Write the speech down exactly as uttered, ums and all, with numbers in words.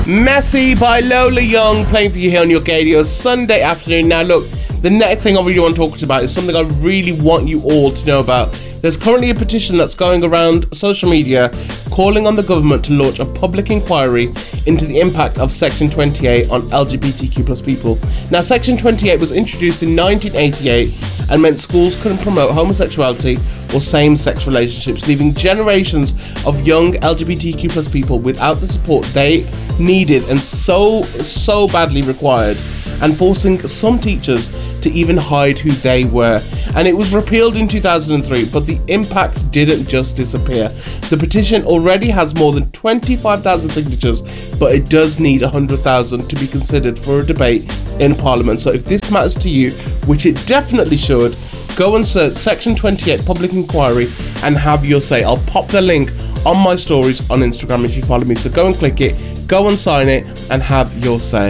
Messy by Lola Young playing for you here on your radio Sunday afternoon. Now look, the next thing I really want to talk about is something I really want you all to know about. There's currently a petition that's going around social media calling on the government to launch a public inquiry into the impact of Section twenty-eight on L G B T Q plus people. Now, Section twenty-eight was introduced in nineteen eighty-eight and meant schools couldn't promote homosexuality or same-sex relationships, leaving generations of young L G B T Q plus people without the support they needed and so, so badly required, and forcing some teachers to even hide who they were. And it was repealed in two thousand three, but the impact didn't just disappear. The petition already has more than twenty-five thousand signatures, but it does need one hundred thousand to be considered for a debate in Parliament. So if this matters to you, which it definitely should, go and search Section twenty-eight Public Inquiry and have your say. I'll pop the link on my stories on Instagram if you follow me. So go and click it, go and sign it, and have your say.